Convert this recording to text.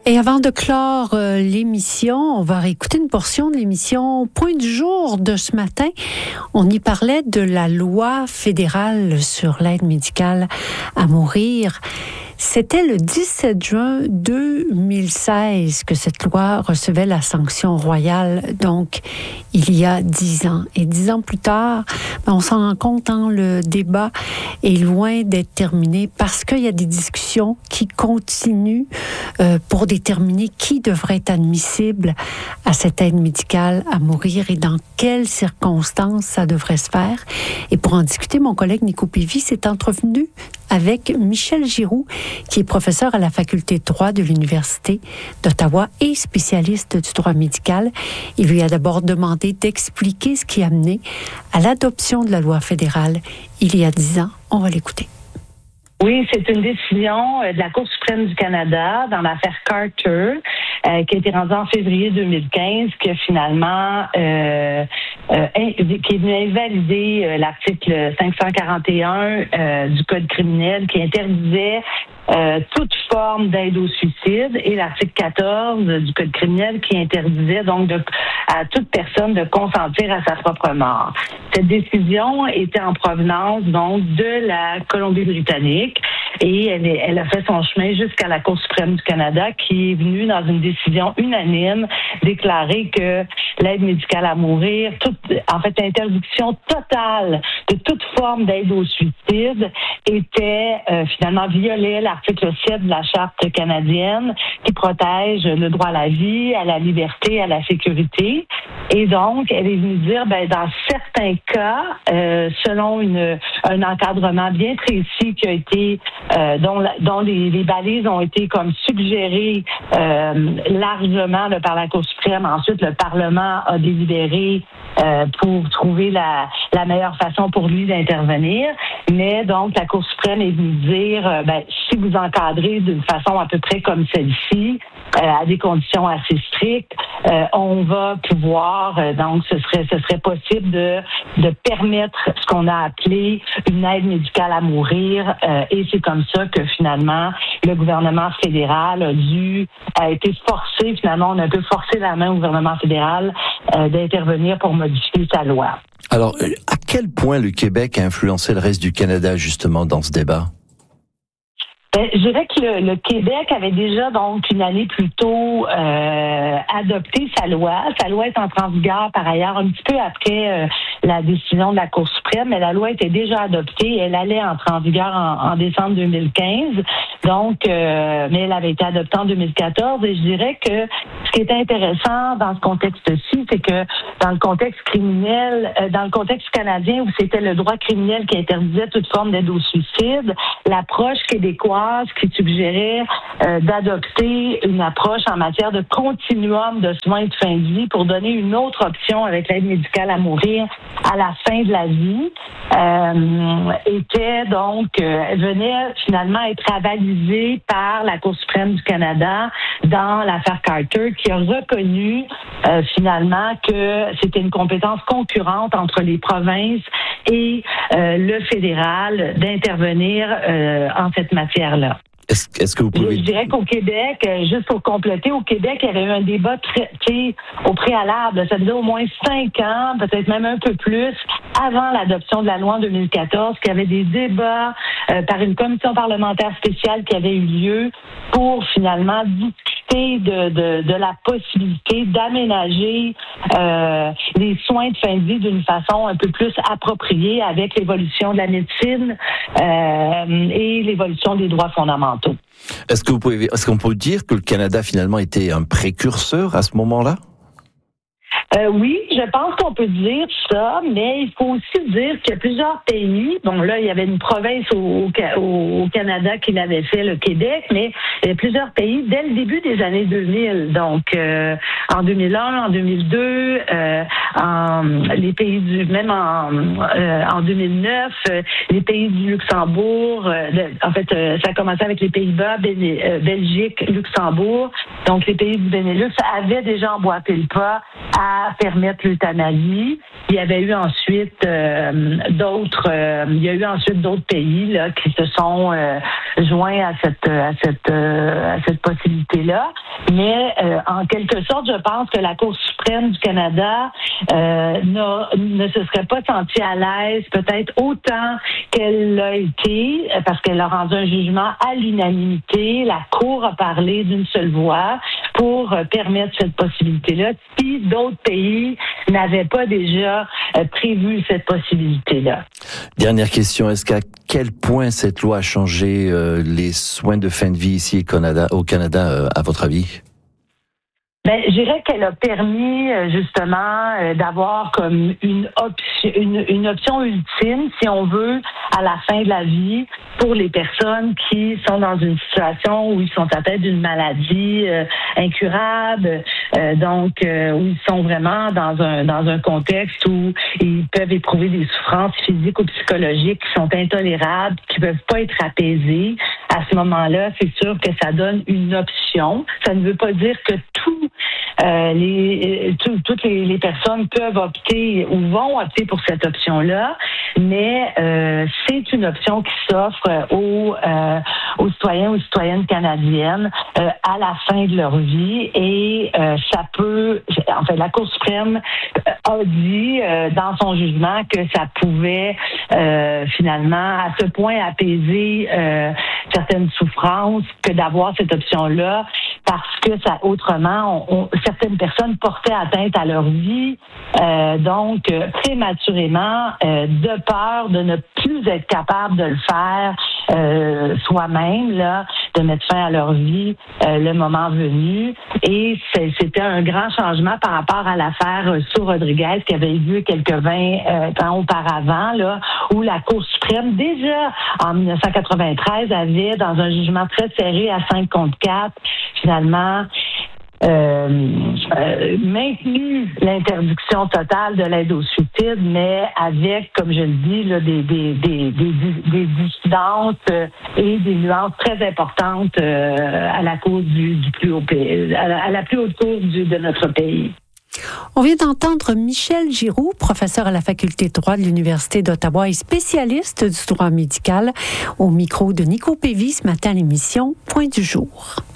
Et avant de clore l'émission, on va réécouter une portion de l'émission Point du jour de ce matin. On y parlait de la loi fédérale sur l'aide médicale à mourir. C'était le 17 juin 2016 que cette loi recevait la sanction royale, donc il y a 10 ans. Et 10 ans plus tard, on s'en rend compte, le débat est loin d'être terminé parce qu'il y a des discussions qui continuent pour déterminer qui devrait être admissible à cette aide médicale à mourir et dans quelles circonstances ça devrait se faire. Et pour en discuter, mon collègue Nico Pévy s'est entretenu avec Michel Giroux, qui est professeur à la faculté de droit de l'Université d'Ottawa et spécialiste du droit médical. Il lui a d'abord demandé d'expliquer ce qui a mené à l'adoption de la loi fédérale il y a 10 ans. On va l'écouter. Oui, c'est une décision de la Cour suprême du Canada dans l'affaire Carter qui a été rendue en février 2015, qui a finalement qui est venu invalider l'article 541 du Code criminel qui interdisait toute forme d'aide au suicide et l'article 14 du Code criminel qui interdisait donc à toute personne de consentir à sa propre mort. Cette décision était en provenance donc de la Colombie-Britannique et elle a fait son chemin jusqu'à la Cour suprême du Canada qui est venue dans une décision unanime déclarer que l'aide médicale à mourir, l'interdiction totale de toute forme d'aide au suicide était finalement violait l'article 7 de la Charte canadienne qui protège le droit à la vie, à la liberté, à la sécurité. Et donc, elle est venue dire, dans certains cas, selon un encadrement bien précis qui a été, dont les balises ont été comme suggérées largement par la Cour suprême. Ensuite, le Parlement a délibéré pour trouver la meilleure façon pour lui d'intervenir. Mais donc, la Cour suprême est venue dire, si vous encadrez d'une façon à peu près comme celle-ci, à des conditions assez strictes, on va pouvoir, donc ce serait possible de permettre ce qu'on a appelé une aide médicale à mourir, et c'est comme ça que finalement le gouvernement fédéral a été forcé, finalement on a un peu forcé la main au gouvernement fédéral d'intervenir pour modifier sa loi. Alors, à quel point le Québec a influencé le reste du Canada justement dans ce débat? Je dirais que le Québec avait déjà donc une année plus tôt adopté sa loi. Sa loi est entrée en vigueur par ailleurs un petit peu après la décision de la Cour suprême, mais la loi était déjà adoptée et elle allait entrer en vigueur en décembre 2015. Donc, mais elle avait été adoptée en 2014 et je dirais que ce qui est intéressant dans ce contexte-ci, c'est que dans le contexte criminel, dans le contexte canadien où c'était le droit criminel qui interdisait toute forme d'aide au suicide, l'approche québécoise qui suggérait d'adopter une approche en matière de continuum de soins de fin de vie pour donner une autre option avec l'aide médicale à mourir à la fin de la vie, venait finalement être avalisée par la Cour suprême du Canada dans l'affaire Carter qui a reconnu finalement que c'était une compétence concurrente entre les provinces et le fédéral d'intervenir en cette matière-là. Est-ce que vous pouvez... Je dirais qu'au Québec, juste pour compléter, au Québec, il y avait eu un débat au préalable. Ça faisait au moins 5 ans, peut-être même un peu plus, avant l'adoption de la loi en 2014, qu'il y avait des débats par une commission parlementaire spéciale qui avait eu lieu pour finalement discuter de la possibilité d'aménager les soins de fin de vie d'une façon un peu plus appropriée avec l'évolution de la médecine et l'évolution des droits fondamentaux. Est-ce qu'on peut dire que le Canada finalement était un précurseur à ce moment-là? Oui, je pense qu'on peut dire ça, mais il faut aussi dire qu'il y a plusieurs pays. Bon, là, il y avait une province au Canada qui l'avait fait, le Québec, mais il y a plusieurs pays dès le début des années 2000. Donc, en 2001, en 2002, les pays en 2009, les pays du Luxembourg. Ça a commencé avec les Pays-Bas, Belgique, Luxembourg. Donc, les pays du Benelux avaient déjà emboîté le pas à permettre l'euthanasie. Il y avait eu ensuite d'autres pays là qui se sont joints à cette cette possibilité-là. Mais en quelque sorte, je pense que la Cour suprême du Canada ne se serait pas sentie à l'aise, peut-être autant qu'elle l'a été, parce qu'elle a rendu un jugement à l'unanimité. La Cour a parlé d'une seule voix pour permettre cette possibilité-là, si d'autres pays n'avaient pas déjà prévu cette possibilité-là. Dernière question, est-ce qu'à quel point cette loi a changé les soins de fin de vie ici au Canada, à votre avis? Ben, je dirais qu'elle a permis justement d'avoir comme une option ultime, si on veut, à la fin de la vie, pour les personnes qui sont dans une situation où ils sont atteints d'une maladie incurable, donc où ils sont vraiment dans un contexte où ils peuvent éprouver des souffrances physiques ou psychologiques qui sont intolérables, qui peuvent pas être apaisées. À ce moment-là, c'est sûr que ça donne une option. Ça ne veut pas dire que toutes les personnes peuvent opter ou vont opter pour cette option-là, mais c'est une option qui s'offre aux citoyens ou citoyennes canadiennes à la fin de leur vie, et la Cour suprême a dit dans son jugement que ça pouvait finalement à ce point apaiser certaines souffrances que d'avoir cette option-là, parce que ça autrement certaines personnes portaient atteinte à leur vie, donc prématurément, de peur de ne plus être capable de le faire soi-même, là, de mettre fin à leur vie le moment venu. Et c'était un grand changement par rapport à l'affaire Sceaux-Rodriguez qui avait eu lieu quelques 20 ans auparavant, là, où la Cour suprême, déjà en 1993, avait, dans un jugement très serré à 5-4, finalement maintenu l'interdiction totale de l'aide au suicide, mais avec, comme je le dis, là, des dissidences et des nuances très importantes à la cour du plus haut pays, à la plus haute cour de notre pays. On vient d'entendre Michel Giroux, professeur à la Faculté de droit de l'Université d'Ottawa et spécialiste du droit médical, au micro de Nico Pévy ce matin à l'émission Point du jour.